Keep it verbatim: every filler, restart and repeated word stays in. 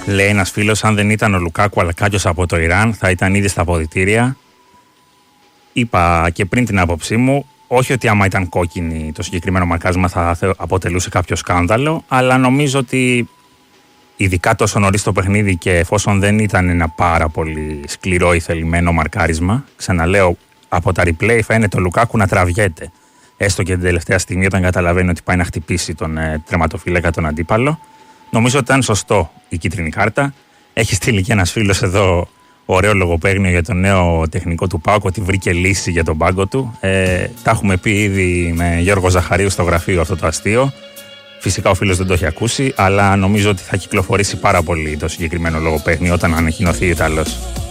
Λέει ένας φίλος, αν δεν ήταν ο Λουκάκου αλλά κάποιος από το Ιράν, θα ήταν ήδη στα αποδυτήρια. Είπα και πριν την άποψή μου, όχι ότι άμα ήταν κόκκινη το συγκεκριμένο μαρκάρισμα θα αποτελούσε κάποιο σκάνδαλο, αλλά νομίζω ότι ειδικά τόσο νωρίς το παιχνίδι και εφόσον δεν ήταν ένα πάρα πολύ σκληρό ή θελημένο μαρκάρισμα, ξαναλέω, από τα replay φαίνεται ο Λουκάκου να τραβιέται. Έστω και την τελευταία στιγμή όταν καταλαβαίνει ότι πάει να χτυπήσει τον ε, τερματοφύλακα τον αντίπαλο. Νομίζω ότι ήταν σωστό η κίτρινη κάρτα. Έχει στείλει και ένας φίλος εδώ ωραίο λογοπαίγνιο για τον νέο τεχνικό του ΠΑΟΚ, ότι βρήκε λύση για τον πάγκο του. Ε, τα έχουμε πει ήδη με Γιώργο Ζαχαρίου στο γραφείο αυτό το αστείο. Φυσικά ο φίλος δεν το έχει ακούσει, αλλά νομίζω ότι θα κυκλοφορήσει πάρα πολύ το συγκεκριμένο λογοπαίγνιο όταν ανακοινωθεί Ιταλός.